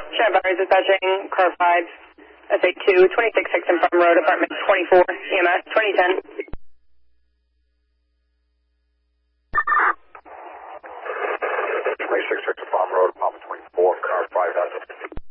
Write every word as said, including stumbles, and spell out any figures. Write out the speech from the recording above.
Sheriff Butler dispatching, car five, S A two, twenty-six six in Farm Road, apartment twenty-four, E M S, twenty ten. twenty-six six Farm Road, apartment twenty-four, car five,